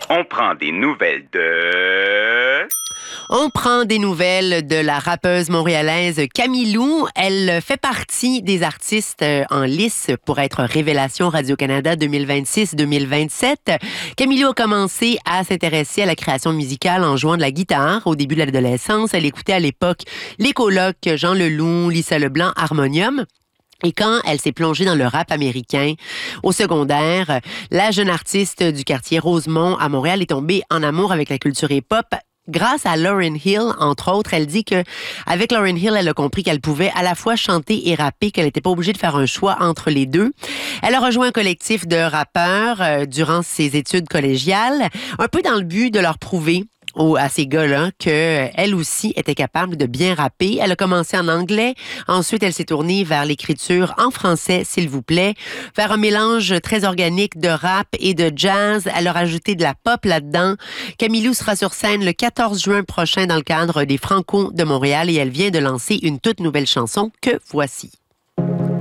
On prend des nouvelles de... On prend des nouvelles de la rappeuse montréalaise Camilou. Elle fait partie des artistes en lice pour être Révélation Radio-Canada 2026-2027. Camilou a commencé à s'intéresser à la création musicale en jouant de la guitare au début de l'adolescence. Elle écoutait à l'époque les colocs Jean Leloup, Lisa Leblanc, Harmonium. Et quand elle s'est plongée dans le rap américain au secondaire, la jeune artiste du quartier Rosemont à Montréal est tombée en amour avec la culture hip-hop. Grâce à Lauryn Hill, entre autres, elle dit que avec Lauryn Hill, elle a compris qu'elle pouvait à la fois chanter et rapper, qu'elle n'était pas obligée de faire un choix entre les deux. Elle a rejoint un collectif de rappeurs durant ses études collégiales, un peu dans le but de leur prouver à ces gars-là qu'elle aussi était capable de bien rapper. Elle a commencé en anglais. Ensuite, elle s'est tournée vers l'écriture en français, s'il vous plaît, vers un mélange très organique de rap et de jazz. Elle a rajouté de la pop là-dedans. Camilou sera sur scène le 14 juin prochain dans le cadre des Franco de Montréal et elle vient de lancer une toute nouvelle chanson que voici.